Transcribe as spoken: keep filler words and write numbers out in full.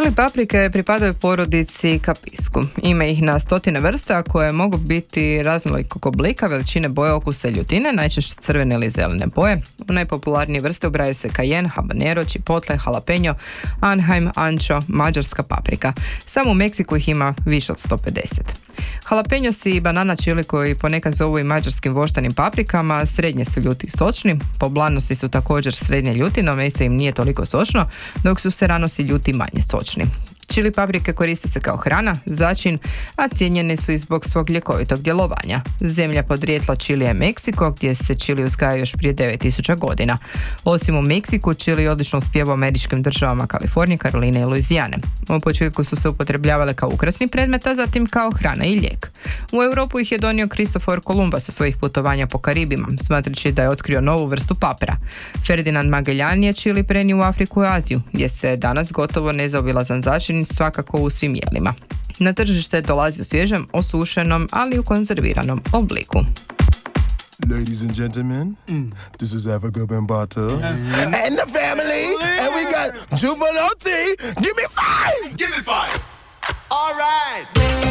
Čili paprike pripadaju porodici kapisku. Ima ih na stotine vrsta koje mogu biti raznolikog oblika, veličine, boje, okusa i ljutine, najčešće crvene ili zelene boje. U najpopularnije vrste ubrajaju se cayenne, habanero, chipotle, jalapeno, anheim, ancho, mađarska paprika. Samo u Meksiku ih ima više od sto pedeset. Jalapenos i banana čili, koji ponekad zovu i mađarskim voštanim paprikama, srednje su ljuti i sočni. Poblanosti su također srednje ljuti, no meso im nije toliko sočno, dok su seranosi ljuti i manje sočni. Čili paprike koriste se kao hrana, začin, a cijenjene su i zbog svog ljekovitog djelovanja. Zemlja podrijetla čilija je Meksiko, gdje se čili uzgaja još prije devet tisuća godina. Osim u Meksiku, čili odlično uspijeva u američkim državama Kalifornije, Karoline i Luizijane. U početku su se upotrebljavale kao ukrasni predmet, a zatim kao hrana i lijek. U Europu ih je donio Kristofor Kolumba sa svojih putovanja po Karibima, smatrajući da je otkrio novu vrstu papra. Ferdinand Magellan je čili prenio u Afriku i Aziju, gdje se danas gotovo nezaobilazan začin svakako u svim jelima. Na tržište dolazi u svježem, osušenom, ali i u konzerviranom obliku. Ladies and gentlemen, mm. this is Africa Bambata mm-hmm. and the family, and we got Jubilee. Give me five! Give me five! All right!